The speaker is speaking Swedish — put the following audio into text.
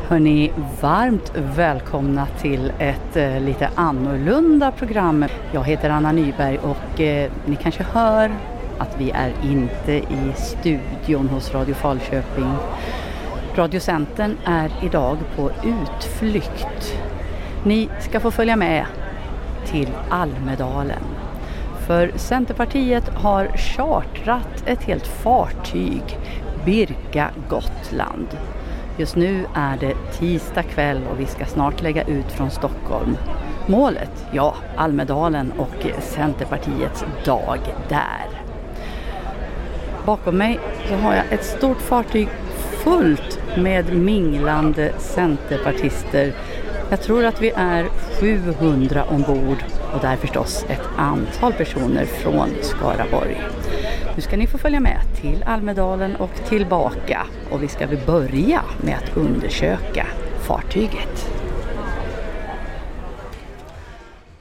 Hörrni, varmt välkomna till ett lite annorlunda program. Jag heter Anna Nyberg och ni kanske hör att vi är inte i studion hos Radio Falköping. Radiocentern är idag på utflykt. Ni ska få följa med till Almedalen. För Centerpartiet har chartrat ett helt fartyg, Birka Gotland. Just nu är det tisdag kväll och vi ska snart lägga ut från Stockholm. Målet, ja, Almedalen och Centerpartiets dag där. Bakom mig så har jag ett stort fartyg fullt med minglande centerpartister. Jag tror att vi är 700 ombord och där förstås ett antal personer från Skaraborg. Nu ska ni få följa med till Almedalen och tillbaka och vi ska börja med att undersöka fartyget.